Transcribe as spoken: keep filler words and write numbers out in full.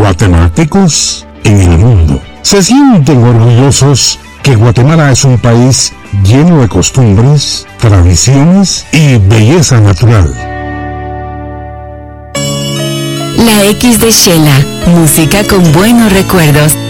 guatemaltecos en el mundo se sienten orgullosos que Guatemala es un país lleno de costumbres, tradiciones y belleza natural. La X de Shela, música con buenos recuerdos.